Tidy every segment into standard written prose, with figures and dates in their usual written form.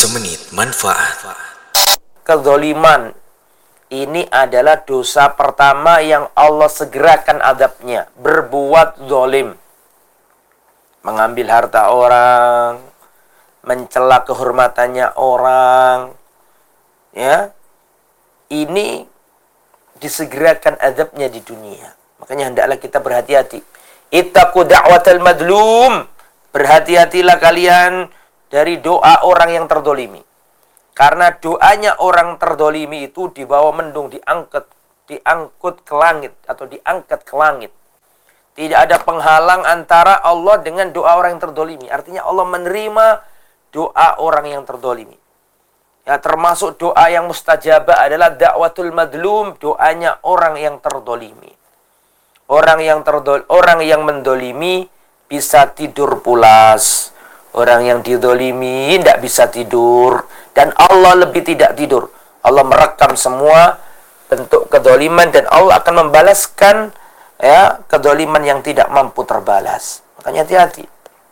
Semenit manfaat. Kezaliman ini adalah dosa pertama yang Allah segerakan azabnya. Berbuat zalim, mengambil harta orang, mencela kehormatannya orang, ya, ini disegerakan azabnya di dunia. Makanya hendaklah kita berhati-hati. Ittaqu da'watal madlum. Berhati-hatilah kalian dari doa orang yang terdolimi. Karena doanya orang terdolimi itu dibawa mendung, diangkut ke langit atau diangkat ke langit. Tidak ada penghalang antara Allah dengan doa orang yang terdolimi. Artinya Allah menerima doa orang yang terdolimi. Ya, termasuk doa yang mustajabah adalah da'watul madlum, doanya orang yang terdolimi. Orang yang mendolimi bisa tidur pulas. Orang yang didolimi tidak bisa tidur. Dan Allah lebih tidak tidur. Allah merekam semua bentuk kedoliman dan Allah akan membalaskan, ya, kedoliman yang tidak mampu terbalas. Makanya hati-hati.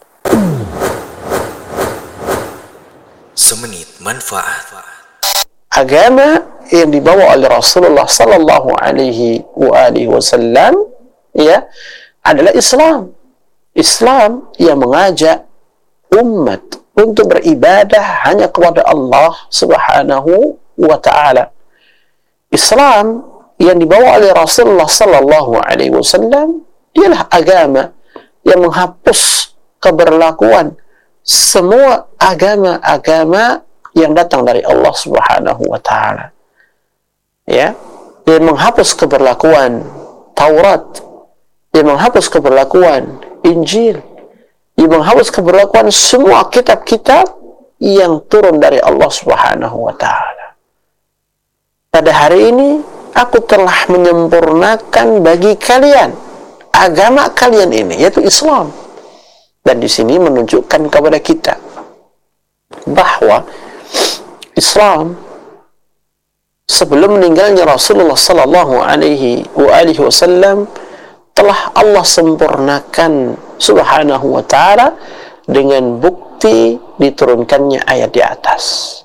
Semenit manfaat. Agama yang dibawa oleh Rasulullah sallallahu alaihi wasallam, ya, adalah Islam. Islam yang mengajak umat untuk beribadah hanya kepada Allah Subhanahu wa ta'ala. Islam yang dibawa oleh Rasulullah sallallahu alaihi wasallam ialah agama yang menghapus keberlakuan semua agama-agama yang datang dari Allah Subhanahu wa ta'ala. Ya, dia menghapus keberlakuan Taurat, dia menghapus keberlakuan Injil, dia menghapus keberlakuan semua kitab-kitab yang turun dari Allah Subhanahu wa ta'ala. Pada hari ini aku telah menyempurnakan bagi kalian agama kalian ini, yaitu Islam. Dan di sini menunjukkan kepada kita bahwa Islam sebelum meninggalnya Rasulullah sallallahu alaihi wasallam telah Allah sempurnakan Subhanahu wa ta'ala dengan bukti diturunkannya ayat di atas.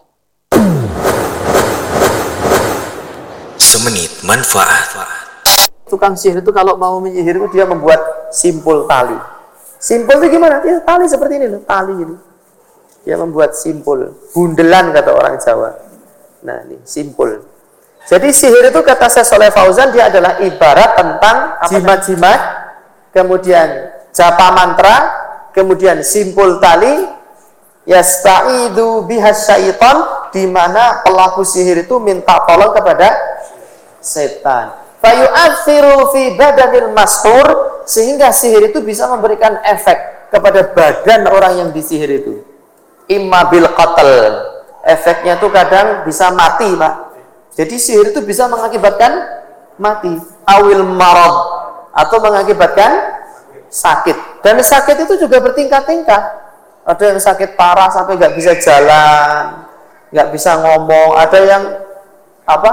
Semenit manfaat. Tukang sihir itu kalau mau menyihir itu dia membuat simpul tali. Simpul itu gimana? Ya, tali seperti ini loh, tali ini. Dia membuat simpul, bundelan kata orang Jawa. Nah, ini simpul. Jadi sihir itu kata Syekh Shalih Fauzan dia adalah ibarat tentang jimat-jimat, kemudian japa mantra, kemudian simpul tali, yasta'idu bihas syaitan, di mana pelaku sihir itu minta tolong kepada setan. Fayu'athiru fi badanil mashur, sehingga sihir itu bisa memberikan efek kepada badan orang yang disihir itu. Imma bil qatl, efeknya itu kadang bisa mati, Pak. Jadi sihir itu bisa mengakibatkan mati, awil marad, atau mengakibatkan sakit. Dan sakit itu juga bertingkat-tingkat. Ada yang sakit parah sampai nggak bisa jalan, nggak bisa ngomong. Ada yang apa?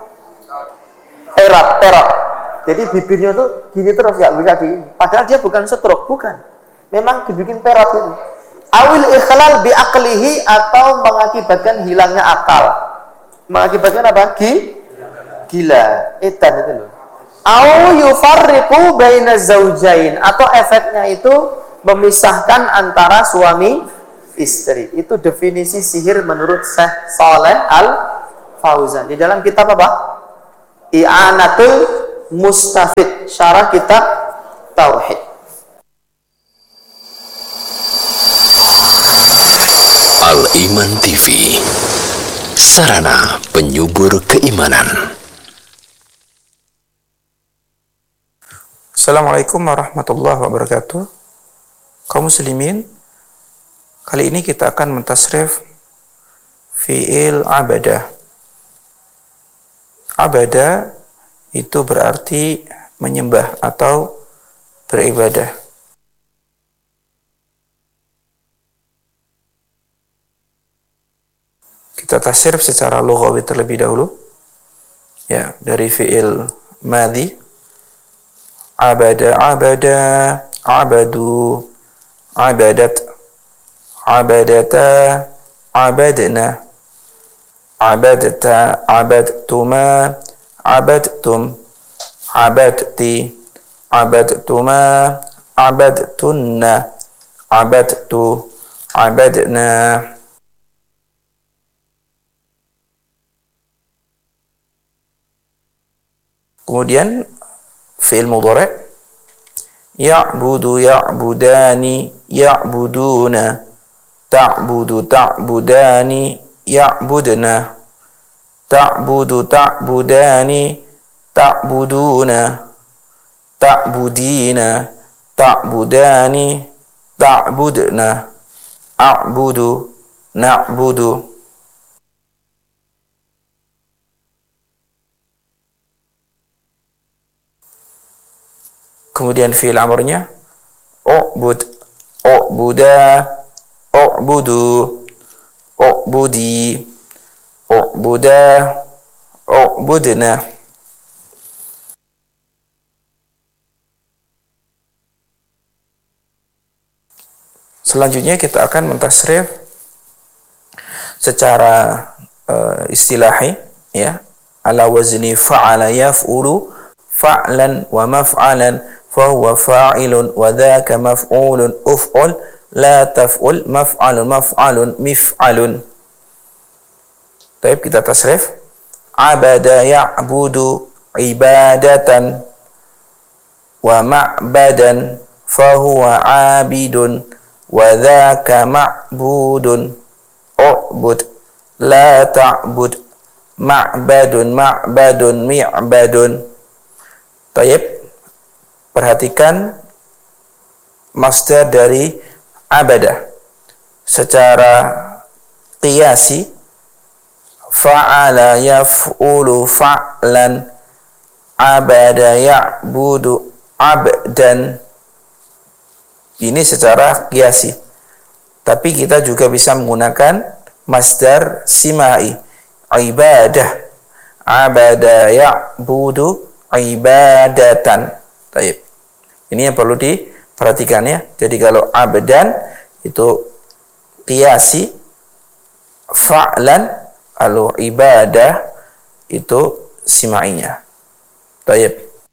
Perak. Jadi bibirnya tuh gini terus, nggak bisa di. Padahal dia bukan stroke, bukan. Memang dibikin perak itu. Awil ikhlal bi aqlihi, atau mengakibatkan hilangnya akal. Mengakibatkan apa? Gila. Edan itu loh. Au yufarriqu baina zaujain, atau efeknya itu memisahkan antara suami istri. Itu definisi sihir menurut Syekh Shalih Al Fauzan. Di dalam kitab apa? I'anatul Mustafid, syarah kitab Tauhid. Al-Iman TV, sarana penyubur keimanan. Assalamualaikum warahmatullahi wabarakatuh. Kaum muslimin, kali ini kita akan mentasrif fi'il abadah. Abadah itu berarti menyembah atau beribadah. Kita tasrif secara lughawi terlebih dahulu. Ya, dari fi'il madhi. Abada, abadu, abadat, abadata, عبدنا عبدت عبدتما عبدتم عبدت عبدتما عبدتن عبدت عبدنا. Kemudian fi'il mudhari' ya'budu ya'budani ya'buduna ta'budu ta'budani ya'budna ta'budu ta'budani ta'buduna ta'budina ta'budani ta'budna a'budu na'budu. Kemudian fi'il amrnya u'bud u'buda u'budu u'budi u'buda u'budna. Selanjutnya kita akan mentasrif secara istilahi, ya, ala wazni fa'ala yaf'ulu fa'lan wa maf'alan fahuwa fa'ilun wa dhaka maf'ulun uf'ul la taf'ul maf'alun maf'alun mif'alun. Baik, kita tasrif. Abada ya'budu ibadatan wa ma'badan fahuwa 'abidun wa dhaka ma'budun u'bud la ta'bud ma'badun ma'badun mi'badun. Baik, perhatikan masdar dari abada secara qiyasi. Fa'ala yaf'ulu fa'lan abada ya'budu abdan. Ini secara qiyasi. Tapi kita juga bisa menggunakan masdar simai ibadah abada ya'budu ibadatan. Baik. Ini yang perlu diperhatikan, ya. Jadi kalau abdan itu qiyasi, fa'lan kalau ibadah itu simainya. Baik.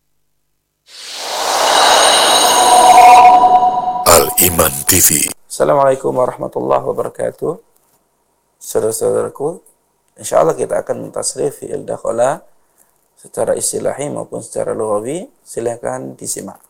Al-Iman TV. Assalamualaikum warahmatullahi wabarakatuh. Saudara-saudaraku, insyaallah kita akan mentasrif fi'il dakhala secara istilahi maupun secara lughawi. Silakan disimak.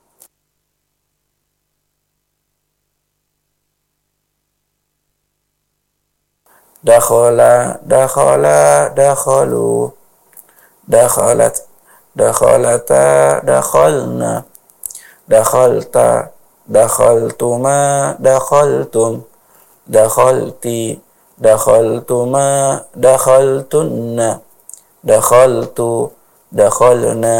Dakhala dakhala dakhalu dakhalat dakhalata dakhalna dakhalta dakhaltuma dakhaltum dakhalti dakhaltuma dakhaltunna dakhaltu dakhalna.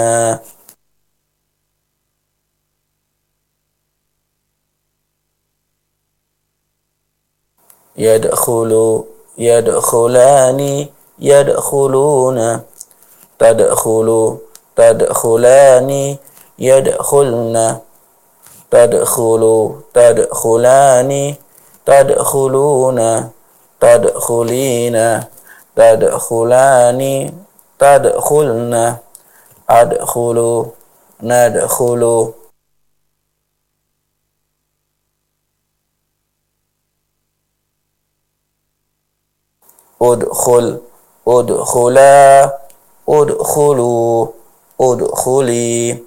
Yadkhulu yadkhulani yadkhuluna tadkhulu tadkhulani yadkhulna tadkhulu tadkhulani tadkhuluna tadkhulina tadkhulani tadkhulna adkhulu nadkhulu. Udkhul udkhula udkhulu udkhuli